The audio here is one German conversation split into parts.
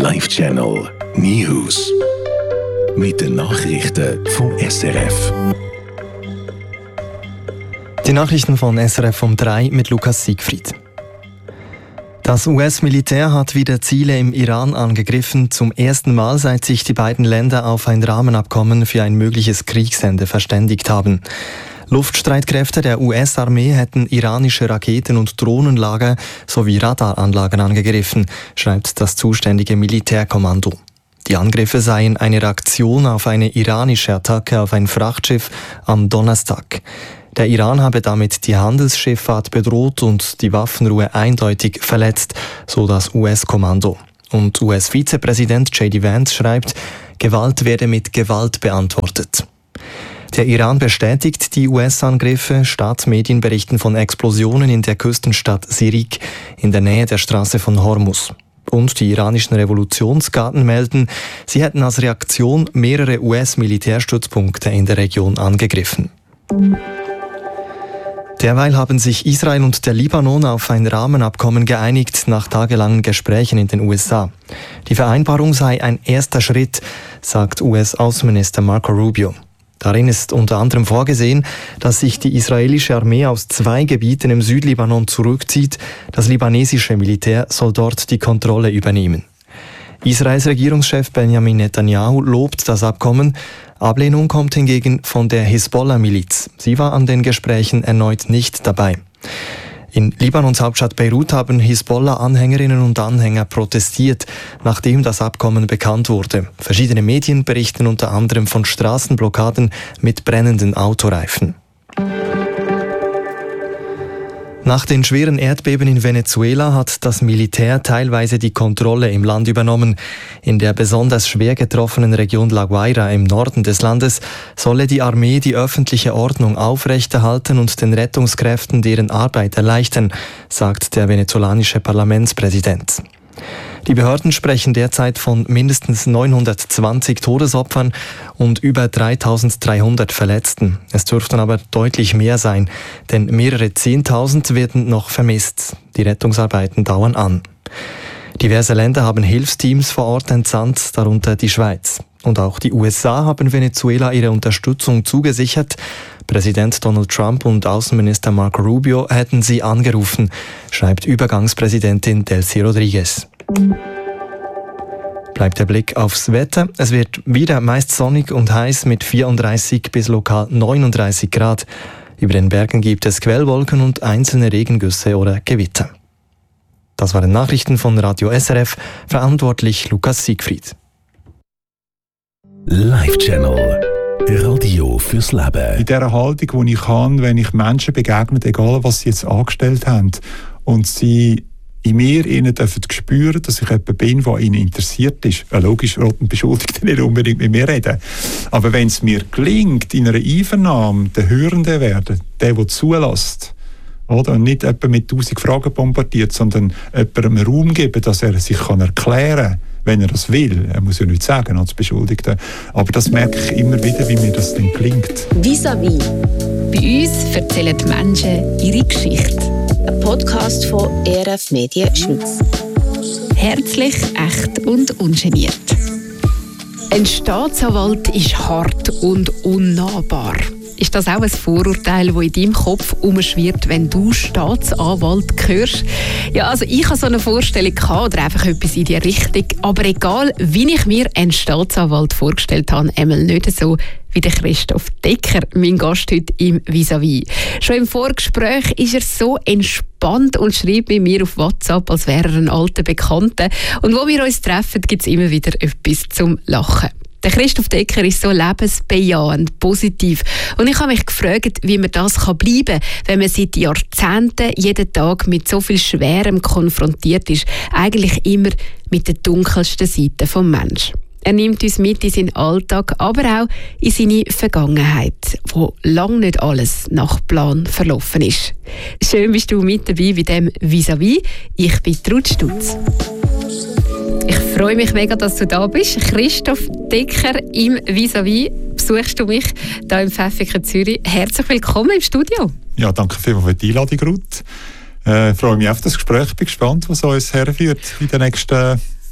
Live Channel News. Mit den Nachrichten vom SRF. Die Nachrichten von SRF um 3 mit Lukas Siegfried. Das US-Militär hat wieder Ziele im Iran angegriffen, zum ersten Mal, seit sich die beiden Länder auf ein Rahmenabkommen für ein mögliches Kriegsende verständigt haben. Luftstreitkräfte der US-Armee hätten iranische Raketen- und Drohnenlager sowie Radaranlagen angegriffen, schreibt das zuständige Militärkommando. Die Angriffe seien eine Reaktion auf eine iranische Attacke auf ein Frachtschiff am Donnerstag. Der Iran habe damit die Handelsschifffahrt bedroht und die Waffenruhe eindeutig verletzt, so das US-Kommando. Und US-Vizepräsident J.D. Vance schreibt, Gewalt werde mit Gewalt beantwortet. Der Iran bestätigt die US-Angriffe. Staatsmedien berichten von Explosionen in der Küstenstadt Sirik in der Nähe der Straße von Hormuz. Und die iranischen Revolutionsgarden melden, sie hätten als Reaktion mehrere US-Militärstützpunkte in der Region angegriffen. Derweil haben sich Israel und der Libanon auf ein Rahmenabkommen geeinigt nach tagelangen Gesprächen in den USA. Die Vereinbarung sei ein erster Schritt, sagt US-Außenminister Marco Rubio. Darin ist unter anderem vorgesehen, dass sich die israelische Armee aus 2 Gebieten im Südlibanon zurückzieht. Das libanesische Militär soll dort die Kontrolle übernehmen. Israels Regierungschef Benjamin Netanyahu lobt das Abkommen. Ablehnung kommt hingegen von der Hisbollah-Miliz. Sie war an den Gesprächen erneut nicht dabei. In Libanons Hauptstadt Beirut haben Hisbollah-Anhängerinnen und Anhänger protestiert, nachdem das Abkommen bekannt wurde. Verschiedene Medien berichten unter anderem von Straßenblockaden mit brennenden Autoreifen. Nach den schweren Erdbeben in Venezuela hat das Militär teilweise die Kontrolle im Land übernommen. In der besonders schwer getroffenen Region La Guaira im Norden des Landes solle die Armee die öffentliche Ordnung aufrechterhalten und den Rettungskräften deren Arbeit erleichtern, sagt der venezolanische Parlamentspräsident. Die Behörden sprechen derzeit von mindestens 920 Todesopfern und über 3.300 Verletzten. Es dürften aber deutlich mehr sein, denn mehrere 10.000 werden noch vermisst. Die Rettungsarbeiten dauern an. Diverse Länder haben Hilfsteams vor Ort entsandt, darunter die Schweiz. Und auch die USA haben Venezuela ihre Unterstützung zugesichert. Präsident Donald Trump und Außenminister Marco Rubio hätten sie angerufen, schreibt Übergangspräsidentin Delcy Rodriguez. Bleibt der Blick aufs Wetter. Es wird wieder meist sonnig und heiß mit 34 bis lokal 39 Grad. Über den Bergen gibt es Quellwolken und einzelne Regengüsse oder Gewitter. Das waren Nachrichten von Radio SRF, verantwortlich Lukas Siegfried. Live Channel Radio fürs Leben. In dieser Haltung, die ich habe, wenn ich Menschen begegne, egal was sie jetzt angestellt haben, und sie in mir ihnen dürfen spüren, dass ich jemand bin, der ihnen interessiert ist. Logisch, roten Beschuldigten nicht unbedingt mit mir reden. Aber wenn es mir gelingt, in einer Einvernahme der Hörende werden, der zulässt, oder? Und nicht jemand mit 1000 Fragen bombardiert, sondern jemandem Raum geben, dass er sich erklären kann, wenn er das will. Er muss ja nichts sagen als Beschuldigter. Aber das merke ich immer wieder, wie mir das dann gelingt. Vis-à-vis. Bei uns erzählen die Menschen ihre Geschichte. Ein Podcast von ERF Medien Schweiz. Herzlich, echt und ungeniert. Ein Staatsanwalt ist hart und unnahbar. Ist das auch ein Vorurteil, das in deinem Kopf umschwirrt, wenn du Staatsanwalt hörst? Ja, also ich hatte so eine Vorstellung oder einfach etwas in die Richtung. Aber egal, wie ich mir einen Staatsanwalt vorgestellt habe, einmal nicht so wie der Christoph Decker, mein Gast heute im Vis-à-vis. Schon im Vorgespräch ist er so entspannt und schreibt mit mir auf WhatsApp, als wäre er ein alter Bekannter. Und wo wir uns treffen, gibt es immer wieder etwas zum Lachen. Der Christoph Decker ist so lebensbejahend, positiv. Und ich habe mich gefragt, wie man das bleiben kann, wenn man seit Jahrzehnten jeden Tag mit so viel Schwerem konfrontiert ist. Eigentlich immer mit der dunkelsten Seite des Menschen. Er nimmt uns mit in seinen Alltag, aber auch in seine Vergangenheit, wo lange nicht alles nach Plan verlaufen ist. Schön bist du mit dabei bei dem Vis-à-vis. Ich bin Trud Stutz. Ich freue mich mega, dass du da bist. Christoph Decker im Vis-à-vis. Besuchst du mich hier im Pfäffiken Zürich. Herzlich willkommen im Studio. Ja, danke vielmals für die Einladung, Ruth. Ich freue mich auf das Gespräch. Ich bin gespannt, was uns herführt in den nächsten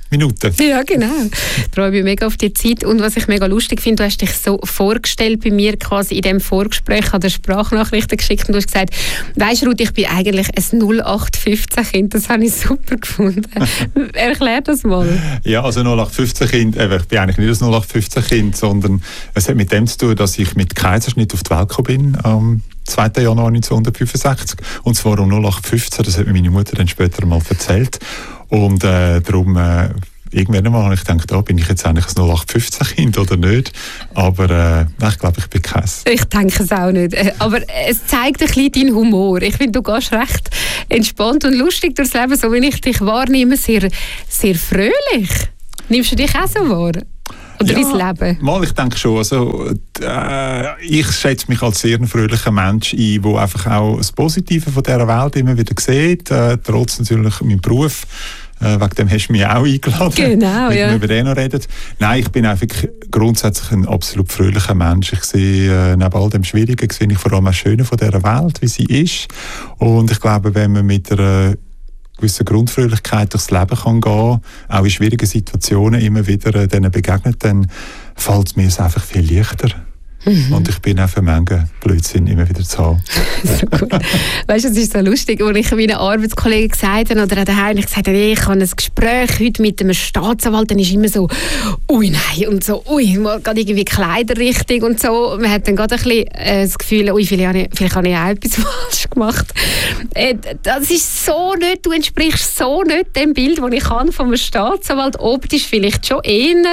Minuten. Ja, genau. Ich freue mich mega auf die Zeit. Und was ich mega lustig finde, du hast dich so vorgestellt bei mir quasi in diesem Vorgespräch, an der Sprachnachrichten geschickt und du hast gesagt, weisst Ruth, ich bin eigentlich ein 0815-Kind. Das habe ich super gefunden. Erklär das mal. Ja, also 0815-Kind, ich bin eigentlich nicht ein 0815-Kind, sondern es hat mit dem zu tun, dass ich mit Kaiserschnitt auf die Welt gekommen bin, am 2. Januar 1965. Und zwar um 0815, das hat mir meine Mutter dann später mal erzählt. Und darum, irgendwann einmal habe ich gedacht, bin ich jetzt eigentlich ein 0815-Kind oder nicht? Aber ich glaube, ich bin keins. Ich denke es auch nicht. Aber es zeigt ein bisschen deinen Humor. Ich finde, du gehst recht entspannt und lustig durchs Leben, so wie ich dich wahrnehme, sehr, sehr fröhlich. Nimmst du dich auch so wahr? Oder dein Leben? Mal, ich denke schon. Also, ich schätze mich als sehr fröhlicher Mensch ein, der einfach auch das Positive von dieser Welt immer wieder sieht. Trotz natürlich meinem Beruf. Wegen dem hast du mich auch eingeladen. Genau, ja. Wir über den noch reden. Nein, ich bin einfach grundsätzlich ein absolut fröhlicher Mensch. Ich sehe neben all dem Schwierigen sehe ich vor allem das Schöne von dieser Welt, wie sie ist. Und ich glaube, wenn man mit einer gewisse Grundfröhlichkeit durchs Leben kann gehen, auch in schwierigen Situationen immer wieder denen begegnet, dann fällt es mir einfach viel leichter. Und ich bin auch für manche Blödsinn immer wieder zu haben. So gut. Weißt du, es ist so lustig, als ich meinen Arbeitskollegen gesagt habe, oder daheim, ich gesagt habe, ich habe ein Gespräch heute mit einem Staatsanwalt, dann ist immer so, ui nein, und so, ui, mal gerade irgendwie Kleider richtig und so. Man hat dann gerade ein bisschen das Gefühl, ui, vielleicht habe ich auch etwas falsch gemacht. Das ist so nicht, du entsprichst so nicht dem Bild, das ich habe von einem Staatsanwalt. Optisch vielleicht schon eher.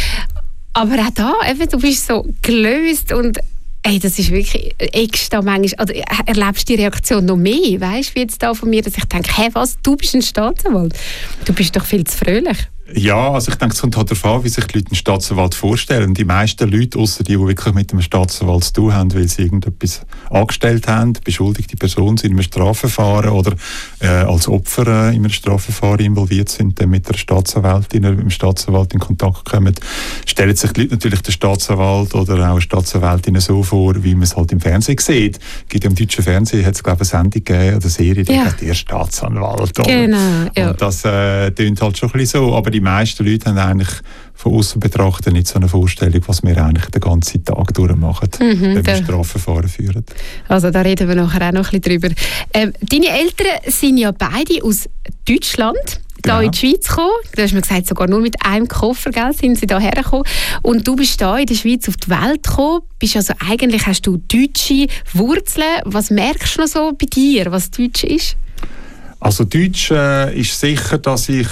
Aber auch da, eben, du bist so gelöst und das ist wirklich extra manchmal, also erlebst du die Reaktion noch mehr, weißt du, wie jetzt da von mir, dass ich denke, hey, was, du bist ein Staatsanwalt? Du bist doch viel zu fröhlich. Ja, also ich denke, es kommt halt darauf an, wie sich die Leute einen Staatsanwalt vorstellen. Die meisten Leute, außer die wirklich mit einem Staatsanwalt zu tun haben, weil sie irgendetwas angestellt haben, beschuldigte Personen sind in einem Strafverfahren oder als Opfer in einem Strafverfahren involviert sind, dann mit der Staatsanwältin oder mit dem Staatsanwalt in Kontakt kommen, stellen sich die Leute natürlich den Staatsanwalt oder auch eine Staatsanwältin so vor, wie man es halt im Fernsehen sieht. Im deutschen Fernsehen hat es, glaube ich, eine Sendung gegeben, oder Serie, die hat der Staatsanwalt. Oder? Genau, ja. Und das tönt halt schon ein bisschen so. Aber die meisten Leute haben eigentlich von außen betrachtet nicht so eine Vorstellung, was wir eigentlich den ganzen Tag durchmachen, wenn wir Strafverfahren führen. Also da reden wir nachher auch noch ein bisschen drüber. Deine Eltern sind ja beide aus Deutschland. Genau. Da in die Schweiz gekommen. Du hast mir gesagt, sogar nur mit einem Koffer, gell, sind sie hierher gekommen. Und du bist da in der Schweiz auf die Welt gekommen. Also eigentlich hast du deutsche Wurzeln. Was merkst du noch so bei dir, was Deutsch ist? Also Deutsch ist sicher, dass ich,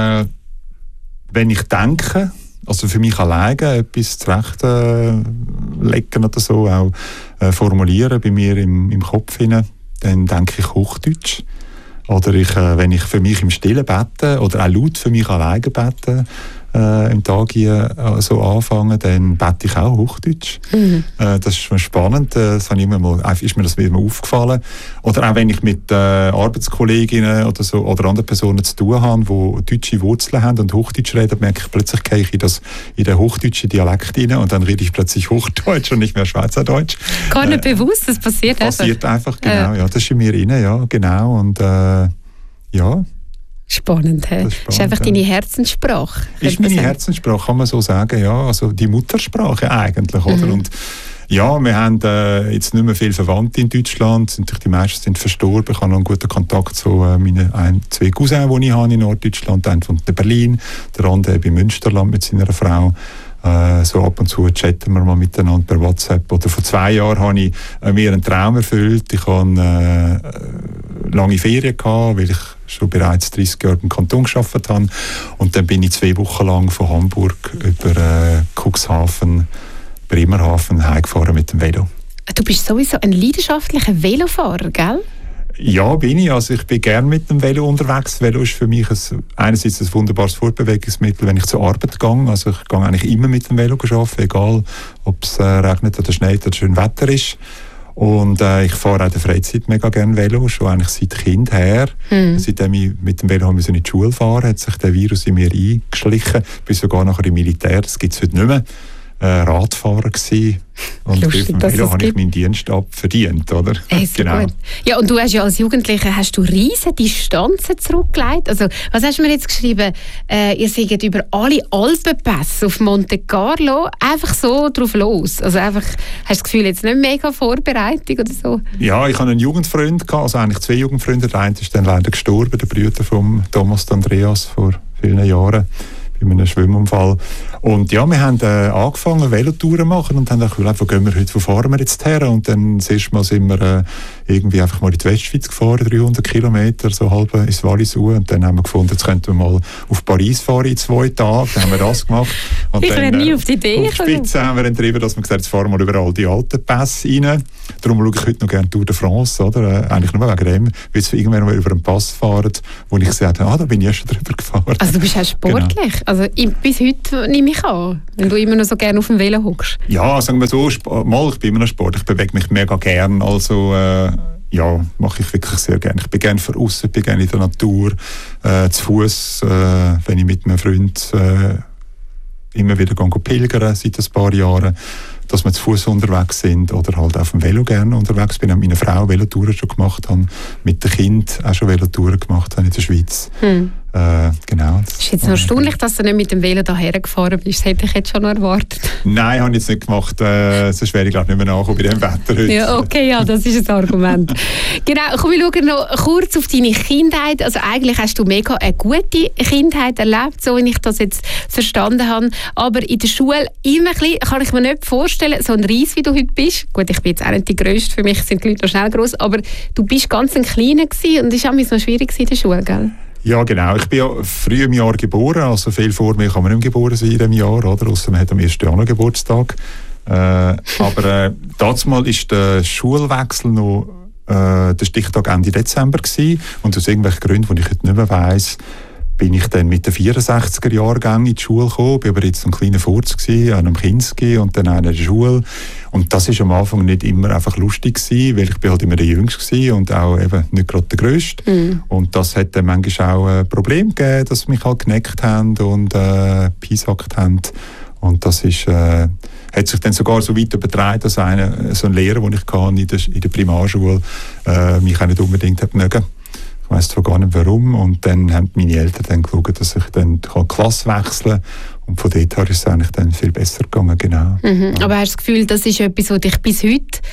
wenn ich denke, also für mich alleine etwas zurechtlegen oder so, auch formulieren bei mir im Kopf hinein, dann denke ich Hochdeutsch. Oder wenn ich für mich im Stillen bete oder auch laut für mich alleine bete, im Tag hier so anfangen, dann bete ich auch Hochdeutsch. Das ist schon spannend, ist mir das wieder mal aufgefallen. Oder auch wenn ich mit Arbeitskolleginnen oder so oder anderen Personen zu tun habe, die deutsche Wurzeln haben und Hochdeutsch reden, merke ich plötzlich, gehe ich in den hochdeutschen Dialekt rein und dann rede ich plötzlich Hochdeutsch und nicht mehr Schweizerdeutsch. Gar nicht bewusst, das passiert einfach. Passiert einfach, genau. Ja, das ist in mir rein, ja, genau. Und ja. Spannend, hä? Das ist einfach deine Herzenssprache. Ist meine Herzenssprache, kann man so sagen, ja. Also die Muttersprache eigentlich, oder? Und ja, wir haben jetzt nicht mehr viele Verwandte in Deutschland. Die meisten sind verstorben. Ich habe noch einen guten Kontakt zu meinen zwei Cousins, die ich habe in Norddeutschland. Einer von Berlin, der andere bei Münsterland mit seiner Frau. So ab und zu chatten wir mal miteinander per WhatsApp. Oder vor 2 Jahren habe ich mir einen Traum erfüllt. Ich hatte lange Ferien gehabt, weil ich schon bereits 30 Jahre im Kanton gearbeitet habe. Und dann bin ich 2 Wochen lang von Hamburg über Cuxhaven, Bremerhaven heimgefahren mit dem Velo. Du bist sowieso ein leidenschaftlicher Velofahrer, gell? Ja, bin ich. Also ich bin gerne mit dem Velo unterwegs. Das Velo ist für mich einerseits ein wunderbares Fortbewegungsmittel, wenn ich zur Arbeit gehe. Also ich gehe eigentlich immer mit dem Velo arbeiten, egal ob es regnet oder schneit oder schön Wetter ist. Und ich fahre auch in der Freizeit mega gerne Velo, schon eigentlich seit Kind her. Seitdem ich mit dem Velo in die Schule fahren, hat sich der Virus in mir eingeschlichen. Ich bin sogar nachher im Militär, das gibt es heute nicht mehr. Radfahrer gewesen. Und lustig, auf dem Velo habe ich meinen Dienst verdient, oder? Genau. Gut. Ja, und du hast ja als Jugendlicher riesige Distanzen zurückgelegt. Also, was hast du mir jetzt geschrieben? Ihr seid über alle Alpenpässe auf Monte Carlo einfach so drauf los. Also einfach, hast du das Gefühl, jetzt nicht mega Vorbereitung oder so? Ja, ich hatte einen Jugendfreund, also eigentlich 2 Jugendfreunde. Der eine ist dann leider gestorben, der Bruder von Thomas Andreas vor vielen Jahren. Bei einem Schwimmunfall. Und ja, wir haben angefangen, Velotouren zu machen und haben gedacht, wo gehen wir heute, wo fahren wir jetzt her? Und dann das erste Mal sind wir irgendwie einfach mal in die Westschweiz gefahren, 300 Kilometer, so halb ins Wallis raus. Und dann haben wir gefunden, jetzt könnten wir mal auf Paris fahren in 2 Tagen. Dann haben wir das gemacht. Und ich wäre nie auf die Idee gekommen. Auf die Spitze haben wir dann getrieben, dass wir gesagt haben, jetzt fahren wir mal überall die alten Pässe rein. Darum schaue ich heute noch gerne Tour de France, oder? Eigentlich nur wegen dem, weil wir irgendwann mal über einen Pass fahren, wo ich gesagt habe, da bin ich ja schon drüber gefahren. Also du bist auch sportlich. Genau. Also bis heute nehme ich an, wenn du immer noch so gerne auf dem Velo hockst. Ja, sagen wir so, ich bin immer noch Sport, ich bewege mich mega gern, also ja, mache ich wirklich sehr gerne. Ich bin gerne draussen, bin gerne in der Natur, zu Fuß, wenn ich mit einem Freund immer wieder pilgern seit ein paar Jahren, dass wir zu Fuß unterwegs sind oder halt auf dem Velo gerne unterwegs bin. Ich habe mit meiner Frau Velotouren schon gemacht, habe mit dem Kind auch schon Velotouren gemacht in der Schweiz. Genau. Es ist jetzt noch erstaunlich, dass du nicht mit dem Velo hierher gefahren bist. Das hätte ich jetzt schon noch erwartet. Nein, habe ich jetzt nicht gemacht. Sonst wäre ich glaube nicht mehr nachgekommen bei diesem Wetter heute. Ja, okay, ja, das ist ein Argument. Genau, komm, wir schauen noch kurz auf deine Kindheit. Also eigentlich hast du mega eine gute Kindheit erlebt, so wie ich das jetzt verstanden habe. Aber in der Schule immer ein bisschen, kann ich mir nicht vorstellen, so ein Reis, wie du heute bist. Gut, ich bin jetzt auch nicht die Grösste, für mich sind die Leute noch schnell gross, aber du bist ganz ein Kleiner gewesen und es war auch noch schwierig in der Schule, gell? Ja, genau. Ich bin ja früh im Jahr geboren, also viel vor mir kann man nicht mehr geboren sein in diesem Jahr, oder? Ausser man hat am 1. Januar Geburtstag. Aber dazumal ist der Schulwechsel noch der Stichtag Ende Dezember gewesen. Und aus irgendwelchen Gründen, die ich heute nicht mehr weiss, bin ich dann mit den 64er-Jahrgängen in die Schule gekommen. Ich war aber jetzt ein kleiner Furz gewesen, an einem Kinski und dann auch in der Schule. Und das war am Anfang nicht immer einfach lustig gewesen, weil ich bin halt immer der Jüngste gewesen und auch eben nicht gerade der Grösste. Und das hat dann manchmal auch ein Problem gegeben, dass sie mich halt geneckt haben und piesackt haben. Und das ist, hat sich dann sogar so weit übertragen, dass so ein Lehrer, den ich hatte in der Primarschule, mich auch nicht unbedingt hat mögen. Ich weiss zwar gar nicht warum. Und dann haben meine Eltern dann geschaut, dass ich dann die Klasse wechseln kann. Und von dort her ist es eigentlich dann viel besser gegangen, genau. Aber hast du das Gefühl, das ist etwas, was dich bis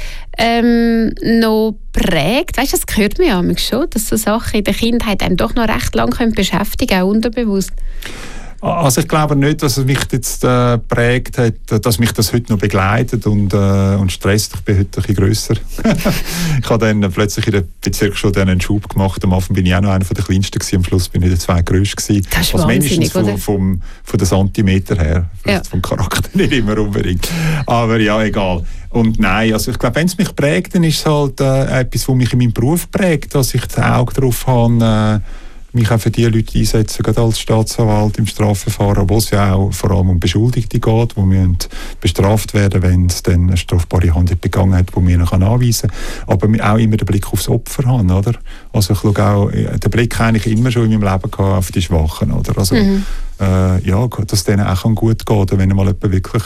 heute noch prägt? Weißt du, das hört man ja schon, dass so Sachen in der Kindheit einem doch noch recht lange beschäftigen können, auch unterbewusst. Also ich glaube nicht, dass es mich jetzt prägt hat, dass mich das heute noch begleitet und stresst. Ich bin heute ein bisschen grösser. Ich habe dann plötzlich in der Bezirksschule einen Schub gemacht. Am Anfang bin ich auch noch einer der Kleinsten gewesen, am Schluss bin ich der Zweitgrößte gewesen. Das ist also wahnsinnig, mindestens von den Zentimeter her. Ja. Vom Charakter nicht immer unbedingt. Aber ja, egal. Und nein, also ich glaube, wenn es mich prägt, dann ist es halt etwas, was mich in meinem Beruf prägt, dass ich das Auge darauf habe, mich auch für die Leute einsetzen, gerade als Staatsanwalt im Strafverfahren, wo es ja auch vor allem um Beschuldigte geht, die müssen bestraft werden, wenn es dann eine strafbare Handlung begangen hat, die man anweisen kann. Aber auch immer den Blick aufs Opfer haben, oder? Also ich schaue auch, den Blick eigentlich immer schon in meinem Leben gehabt auf die Schwachen, oder? Also, ja, dass es denen auch gut geht, wenn mal jemand wirklich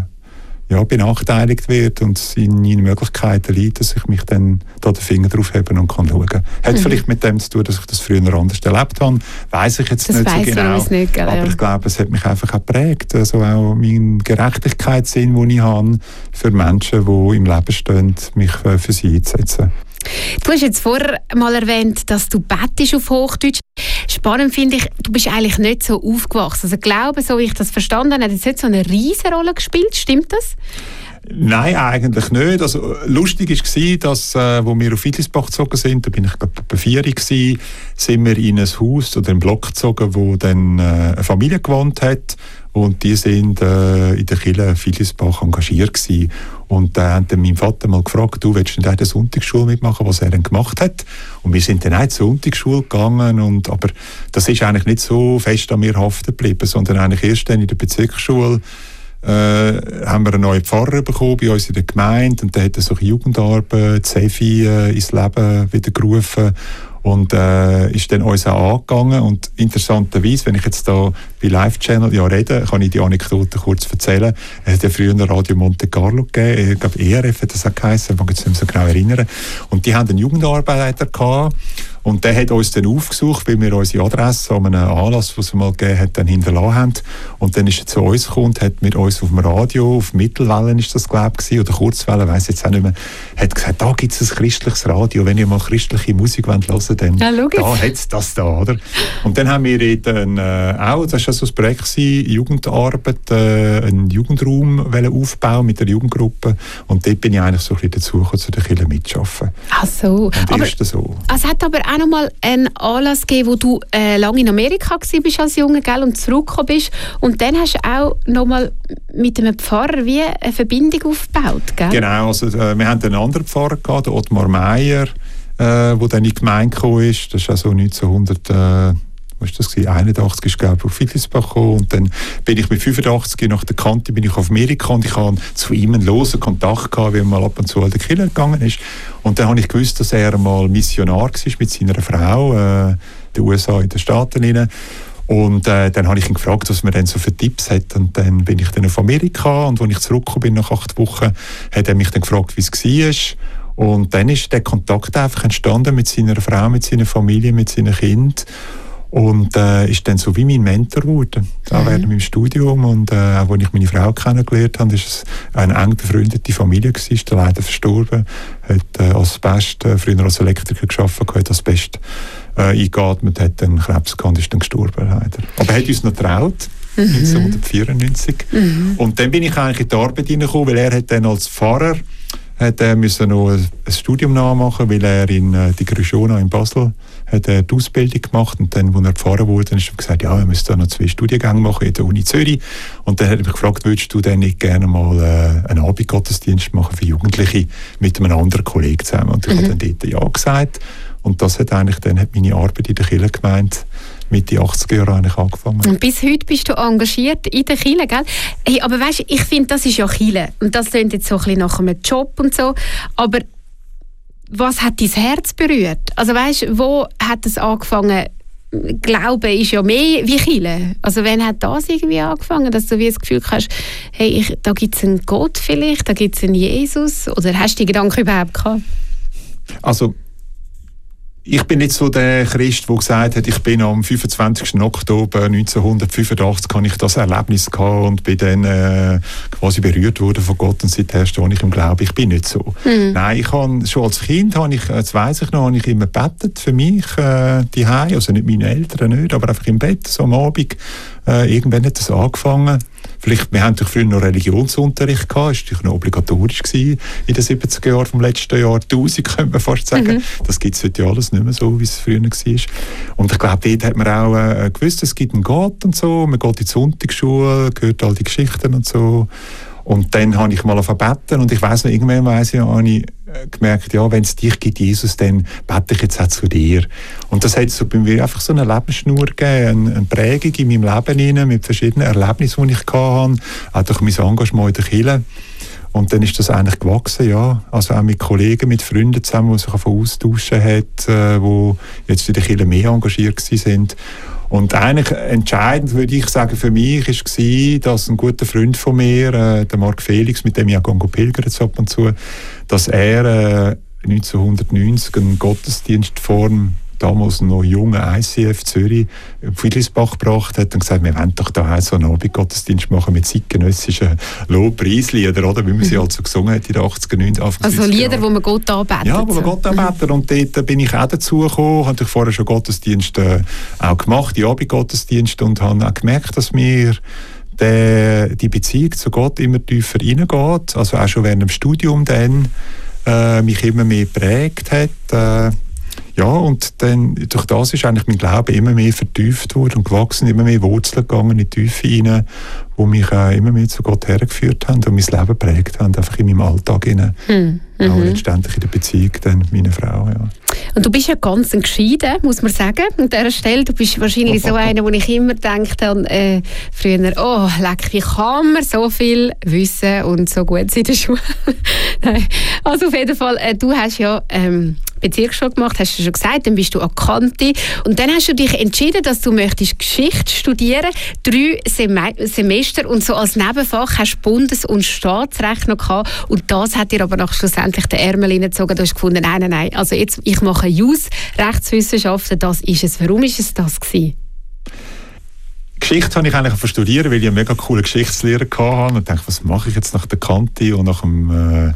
benachteiligt wird und es in meinen Möglichkeiten liegt, dass ich mich dann da den Finger drauf heben und kann schauen. Hat vielleicht mit dem zu tun, dass ich das früher anders erlebt habe. Weiss ich jetzt das nicht so genau. Nicht, aber ich glaube, es hat mich einfach auch geprägt. Also auch mein Gerechtigkeitssinn, den ich habe, für Menschen, die im Leben stehen, mich für sie einzusetzen. Du hast jetzt vorher mal erwähnt, dass du bettest auf Hochdeutsch. Spannend finde ich, du bist eigentlich nicht so aufgewachsen. Also Glaube, so wie ich das verstanden habe, hat jetzt nicht so eine riesige Rolle gespielt. Stimmt das? Nein, eigentlich nicht. Also, lustig war, dass, wo wir auf Wittlisbach gezogen sind, da bin ich glaube etwa 4 gewesen, sind wir in ein Haus oder einen Block gezogen, wo dann eine Familie gewohnt hat. Und die sind in der Kirche Wittlisbach engagiert gewesen. Und da hat mein Vater mal gefragt, du willst nicht auch die Sonntagsschule mitmachen, was er dann gemacht hat. Und wir sind dann auch zur Sonntagsschule gegangen. Aber das ist eigentlich nicht so fest an mir haften geblieben, sondern eigentlich erst dann in der Bezirksschule haben wir einen neuen Pfarrer bekommen bei uns in der Gemeinde. Und der hat so eine Jugendarbeit, Sefi, ins Leben wieder gerufen. Und ist dann uns auch angegangen. Und interessanterweise, wenn ich jetzt da bei Live-Channel rede, kann ich die Anekdote kurz erzählen. Es hat ja früher Radio Monte Carlo gegeben, ich glaube ERF hat das auch geheißen, ich kann mich jetzt nicht mehr so genau erinnern. Und die haben einen Jugendarbeiter gehabt. Und der hat uns dann aufgesucht, weil wir unsere Adresse an einem Anlass, was es mal gegeben hat, dann hinterlassen haben. Und dann ist er zu uns gekommen und hat mit uns auf dem Radio, auf Mittelwellen ist das, glaube ich, oder Kurzwellen, weiss jetzt auch nicht mehr, hat gesagt, da gibt es ein christliches Radio, wenn ihr mal christliche Musik hören wollt, dann da hat es das da, oder? Und dann haben wir dann auch, das war so ein Projekt, Jugendarbeit, einen Jugendraum aufbauen mit der Jugendgruppe. Und dort bin ich eigentlich so ein bisschen dazugekommen, zu den Kindern mitzuarbeiten. Ach so. Aber, so. Es hat aber auch noch mal einen Anlass gegeben, wo du lange in Amerika warst als Junge, gell, und zurückgekommen bist. Und dann hast du auch noch mal mit einem Pfarrer wie eine Verbindung aufgebaut, gell? Genau, also wir haben einen anderen Pfarrer gehabt, den Ottmar Meier, der dann in die Gemeinde gekommen ist. Das ist also 1981 ist, glaube ich, auf Fiedlisbach gekommen. Und dann bin ich mit 85 nach der Kante bin ich auf Amerika und ich hatte zu ihm einen losen Kontakt gehabt, wie er mal ab und zu an den Kirche gegangen ist. Und dann habe ich gewusst, dass er mal Missionar war mit seiner Frau, den USA in den Staaten rein. Und dann habe ich ihn gefragt, was man denn so für Tipps hat. Und dann bin ich dann auf Amerika und als ich zurückgekommen bin nach 8 Wochen, hat er mich dann gefragt, wie es war. Und dann ist der Kontakt einfach entstanden mit seiner Frau, mit seiner Familie, mit seinen Kindern. Und ist dann so wie mein Mentor geworden, während meinem Studium. Und auch als ich meine Frau kennengelernt habe, ist es eine eng befreundete Familie gewesen, ist leider verstorben, hat Asbest, früher als Elektriker gearbeitet, hat Asbest eingeatmet, hat dann Krebs gehabt und ist dann gestorben leider. Aber er hat uns noch getraut, 1994. Und dann bin ich eigentlich in die Arbeit hineingekommen, weil er hat dann als Pfarrer musste noch ein Studium nachmachen, weil er in die Grishona in Basel hat die Ausbildung gemacht und dann, als er Pfarrer wurde, hat er gesagt, ja, er müsste noch 2 Studiengänge machen in der Uni Zürich. Und dann hat er mich gefragt, würdest du denn nicht gerne mal einen Abendgottesdienst machen für Jugendliche mit einem anderen Kollegen zusammen? Und ich habe dann dort ja gesagt. Und das hat eigentlich dann hat meine Arbeit in der Kirchengemeinde Mitte 80er Jahre eigentlich angefangen. Und bis heute bist du engagiert in der Kirche, gell? Hey, aber weißt du, ich finde, das ist ja Kirche. Und das klingt jetzt so ein bisschen nach einem Job und so. Aber was hat dein Herz berührt? Also weißt du, wo hat es angefangen? Glauben ist ja mehr wie Kirche. Also wann hat das irgendwie angefangen, dass du wie das Gefühl hast, hey, da gibt es einen Gott vielleicht, da gibt es einen Jesus? Oder hast du die Gedanken überhaupt gehabt? Also ich bin nicht so der Christ, der gesagt hat, ich bin am 25. Oktober 1985 habe ich das Erlebnis gehabt und bin dann quasi berührt worden von Gott und seither stehe ich im Glauben. Ich bin nicht so. Nein, ich habe schon als Kind, das weiss ich noch, habe ich immer gebetet für mich daheim, also nicht meine Eltern nicht, aber einfach im Bett, so am Abend. Irgendwann hat das angefangen. Wir haben früher noch Religionsunterricht gehabt, das war natürlich noch obligatorisch gewesen in den 70er Jahren vom letzten Jahr. 1000 könnte man fast sagen. Das gibt es heute alles nicht mehr so, wie es früher war. Und ich glaube, dort hat man auch gewusst, es gibt einen Gott und so. Man geht in die Sonntagsschule, hört all die Geschichten und so. Und dann habe ich mal beten und ich weiss noch, irgendwann habe ich gemerkt, ja, wenn es dich gibt, Jesus, dann bete ich jetzt auch zu dir. Und das hat so bei mir einfach so eine Lebensschnur gegeben, eine Prägung in meinem Leben hinein, mit verschiedenen Erlebnissen, die ich hatte, auch durch mein Engagement in der Kirche. Und dann ist das eigentlich gewachsen, ja. Also auch mit Kollegen, mit Freunden zusammen, die sich austauschen hat, die jetzt in der Kirche mehr engagiert sind. Und eigentlich entscheidend, würde ich sagen, für mich war, dass ein guter Freund von mir, der Mark Felix, mit dem ich auch pilgern ab und zu, dass er 1990 eine Gottesdienstform, damals noch junge ICF Zürich, Fiedlisbach gebracht hat und gesagt, wir wollen doch da so einen Abendgottesdienst machen mit zeitgenössischen Lobpreislieder, oder? Wie man sie halt so gesungen hat in den 80er, 90er, also Lieder, wo man Gott anbetet. Ja, wo man Gott anbetet. Und dort bin ich auch dazu gekommen, habe vorher schon Gottesdienste auch gemacht, die Abendgottesdienste, und habe auch gemerkt, dass mir die Beziehung zu Gott immer tiefer reingeht, also auch schon während dem Studium dann mich immer mehr geprägt hat. Ja, und dann, durch das ist eigentlich mein Glaube immer mehr vertieft worden und gewachsen, immer mehr Wurzeln gegangen in die Tiefe hinein, die mich immer mehr zu Gott hergeführt haben und mein Leben geprägt haben, einfach in meinem Alltag hinein. Auch letztendlich in der Beziehung dann mit meiner Frau, ja. Und du bist ja ganz geschieden, muss man sagen, an dieser Stelle. Du bist wahrscheinlich so einer, wo ich immer gedacht habe, früher, oh, leck, wie kann man so viel wissen und so gut sein in der Schule? Nein. Also auf jeden Fall, du hast ja Bezirksschule gemacht, hast du schon gesagt, dann bist du an Kante und dann hast du dich entschieden, dass du möchtest Geschichte studieren, 3 Semester und so als Nebenfach hast du Bundes- und Staatsrecht noch gehabt und das hat dir aber schlussendlich den Ärmel hineingezogen. Du hast gefunden, nein, also jetzt, ich mache Jus, Rechtswissenschaften, das ist es. Warum ist es das gewesen? Geschichte habe ich eigentlich studiert, weil ich einen mega coolen Geschichtslehrer hatte und dachte, was mache ich jetzt nach der Kante und nach dem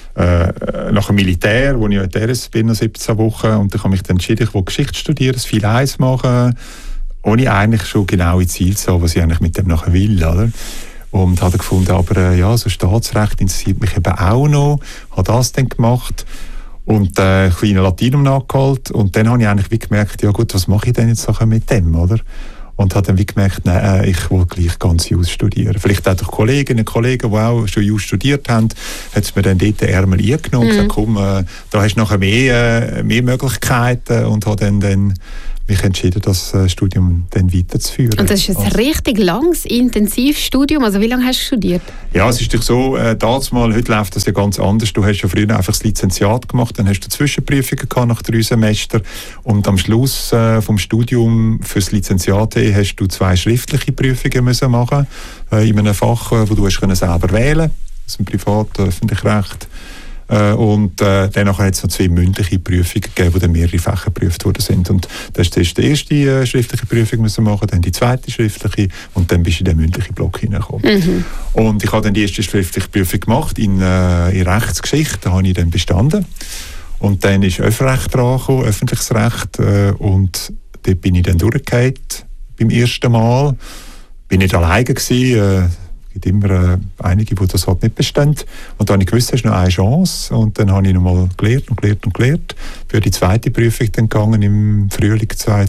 Militär, wo ich in der RS bin, nach 17 Wochen. Und dann habe ich entschieden, ich will Geschichte studieren, das viel eins machen, ohne eigentlich schon genaue Ziele zu haben, was ich eigentlich mit dem nachher will. Oder? Und habe gefunden, aber so Staatsrecht interessiert mich eben auch noch. Habe das dann gemacht und ein kleines Latinum nachgeholt. Und dann habe ich eigentlich gemerkt, ja gut, was mache ich denn jetzt mit dem, oder? Und habe dann gemerkt, nein, ich will gleich ganz Jus studieren. Vielleicht auch durch Kolleginnen und Kollegen, die auch schon Jus studiert haben, hat es mir dann dort den Ärmel eingenommen und gesagt, komm, da hast du nachher mehr Möglichkeiten und habe dann mich entschieden, das Studium dann weiterzuführen. Und das ist ein richtig langes, intensives Studium. Also wie lange hast du studiert? Ja, es ist doch so, heute läuft das ja ganz anders. Du hast ja früher einfach das Lizenziat gemacht, dann hast du Zwischenprüfungen gehabt nach 3 Semestern und am Schluss vom Studium fürs Lizenziat hast du 2 schriftliche Prüfungen müssen machen in einem Fach, wo du hast selber wählen, aus dem Privat- oder öffentlichen Recht. Und danach hat es noch 2 mündliche Prüfungen gegeben, wo dann mehrere Fächer geprüft worden sind. Und das ist die erste schriftliche Prüfung müssen machen, dann die zweite schriftliche und dann bist du in den mündlichen Block hineingekommen. Und ich habe dann die erste schriftliche Prüfung gemacht in Rechtsgeschichte, da habe ich dann bestanden. Und dann ist Öffentlichrecht dran gekommen, öffentliches Recht, und dort bin ich dann durchgefallen beim ersten Mal. Bin nicht alleine gewesen, es gibt immer einige, die das halt nicht bestehen. Und dann habe ich gewusst, hast du noch eine Chance. Und dann habe ich noch mal gelernt. Für die zweite Prüfung dann gegangen im Frühling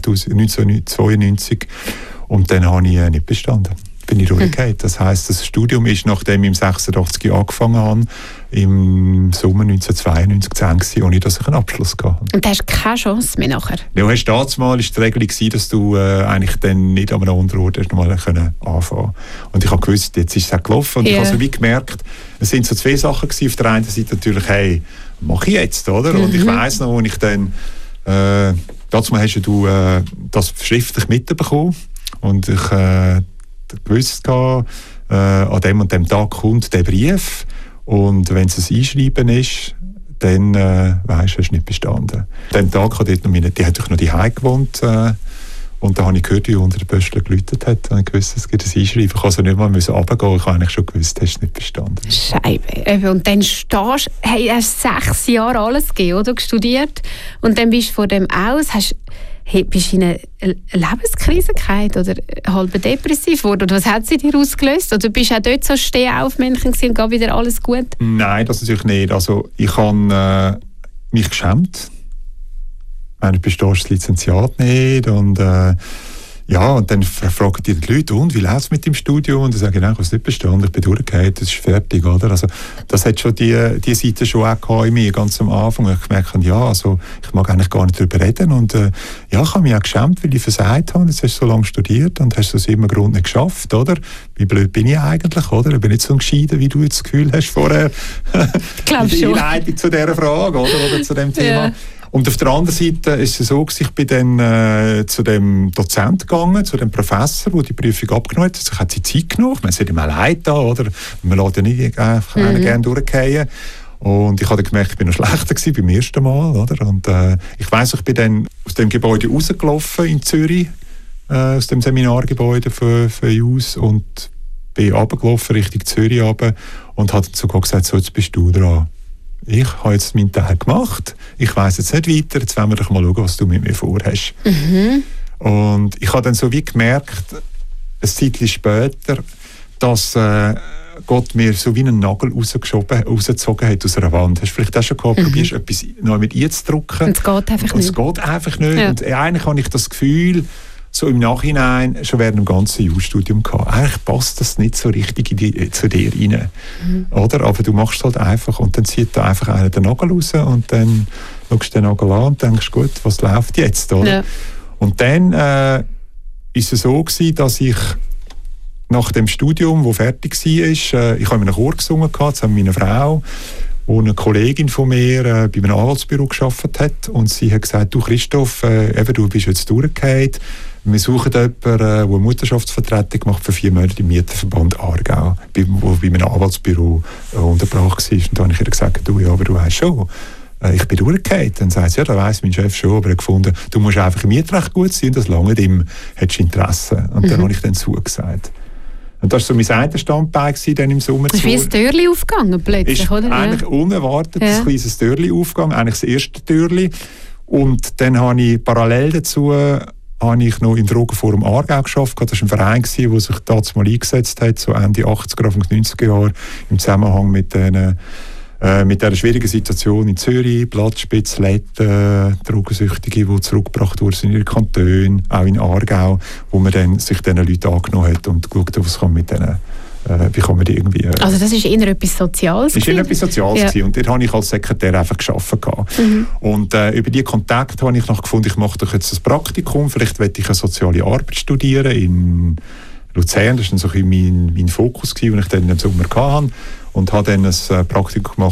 1992. Und dann habe ich nicht bestanden. Bin ich durchgefallen. Das heisst, das Studium ist, nachdem ich im 86 angefangen habe, im Sommer 1992 ohne dass ich einen Abschluss hatte. Und du hast keine Chance mehr nachher? Ja, damals war die Regelung, dass du eigentlich dann nicht an einem anderen Ort erst mal anfangen konntest. Und ich habe gewusst, jetzt ist es auch gelaufen. Und ich habe so wie gemerkt, es sind so 2 Sachen gewesen. Auf der einen Seite natürlich, hey, was mache ich jetzt, oder? Und ich weiss noch, als ich dann, dazu hast du das schriftlich mitbekommen. Und ich gewusst, an dem und dem Tag kommt der Brief. Und wenn es ein Einschreiben ist, dann weisst du, hast du nicht bestanden. An dem Tag hat dort noch die hat noch die Heim gewohnt. Und da habe ich gehört, wie unter der Böschler geläutet hat. Und ich gewusst, es gibt ein Einschreiben. Ich musste also nicht mal runtergehen. Ich habe eigentlich schon gewusst, hast du nicht bestanden. Scheibe. Und dann stehst du, hast 6 Jahre alles gegeben, oder? Studiert. Und dann bist du von dem aus, bist du in eine Lebenskrise gefallen oder halb depressiv geworden? Oder was hat sie dir ausgelöst? Oder bist du auch dort so Stehaufmännchen gewesen und geht wieder alles gut? Nein, das natürlich nicht. Also ich habe mich geschämt. Du bestehst das Lizenziat nicht und und dann fragen die Leute, und wie läuft es mit dem Studium? Und dann sage ich, nein, ich habe es nicht bestanden, ich bin durchgefallen, das ist fertig, oder? Also das hat schon die Seite schon auch in mir, ganz am Anfang. Ich gemerkt habe, also ich mag eigentlich gar nicht darüber reden und ich habe mich auch geschämt, weil ich versagt habe, jetzt hast du so lange studiert und hast es immer Grund nicht geschafft, oder? Wie blöd bin ich eigentlich, oder? Ich bin nicht so gescheiden, wie du jetzt das Gefühl hast vorher. Ich glaube schon. Die Einleitung zu dieser Frage, oder zu dem Thema. Ja. Und auf der anderen Seite ist es so, ich bin dann zu dem Dozent gegangen, zu dem Professor, der die Prüfung abgenommen hat. Also, ich habe die Zeit genommen. Man sollte ihm auch leid da, oder? Man lässt ja nicht einen gerne durchgehen. Und ich habe gemerkt, ich bin noch schlechter gewesen beim ersten Mal, oder? Und ich weiss, ich bin dann aus dem Gebäude rausgelaufen in Zürich, aus dem Seminargebäude für Jus, und bin runtergelaufen Richtung Zürich runter und habe sogar gesagt, so, jetzt bist du dran. Ich habe jetzt meinen Teil gemacht, ich weiss jetzt nicht weiter, jetzt wollen wir doch mal schauen, was du mit mir vorhast. Und ich habe dann so wie gemerkt, ein Zeitchen später, dass Gott mir so wie einen Nagel rausgezogen hat aus einer Wand. Hast du vielleicht auch schon gehabt, probierst etwas neu mit einzudrücken. Und es geht einfach nicht. Es geht einfach nicht. Ja. Und eigentlich habe ich das Gefühl, so im Nachhinein, schon während dem ganzen Jus-Studium gehabt. Eigentlich passt das nicht so richtig zu dir rein. Oder? Aber du machst es halt einfach und dann zieht da einfach einer den Nagel raus und dann schaust du den Nagel an und denkst, gut, was läuft jetzt? Oder? Ja. Und dann ist es so gewesen, dass ich nach dem Studium, das fertig war, ich habe in einem Chor gesungen, zusammen mit meiner Frau, wo eine Kollegin von mir bei einem Anwaltsbüro gearbeitet hat und sie hat gesagt, du Christoph, du bist jetzt durchgefallen, wir suchen jemanden, der eine Mutterschaftsvertretung macht für 4 Monate im Mieterverband Aargau, wo bei einem Anwaltsbüro untergebracht war. Und da habe ich ihr gesagt, du, ja, aber du weißt schon, ich bin durchgefallen. Dann sagt sie, ja, das weiss mein Chef schon, aber er hat gefunden, du musst einfach im Mietrecht gut sein, das lange ihm, hättest du Interesse. Und dann habe ich dann zugesagt. Und das war so mein eigenes Standbein dann im Sommer. Das ist wie ein Türchen aufgegangen plötzlich, ist oder? Eigentlich unerwartet ein kleines Türchen aufgegangen, eigentlich das erste Türchen. Und dann habe ich parallel dazu noch im Drogenforum Aargau gearbeitet. Das war ein Verein, der sich damals mal eingesetzt hat, so Ende 80er, Anfang 90er Jahre, im Zusammenhang mit dieser schwierigen Situation in Zürich, Blattspitz, Letten, Drogensüchtige, die zurückgebracht wurden in ihre Kantone, auch in Aargau, wo man dann sich diesen Leuten angenommen hat und geschaut hat, was kann mit denen, wie kann man die irgendwie... Also das ist eher etwas Soziales? Das war eher etwas Soziales gewesen. Und dort habe ich als Sekretär einfach gearbeitet. Und über diese Kontakte habe ich noch gefunden, ich mache doch jetzt ein Praktikum, vielleicht will ich eine soziale Arbeit studieren in Luzern. Das war dann so mein Fokus, den ich dann im Sommer hatte. Und habe dann ein Praktikum gemacht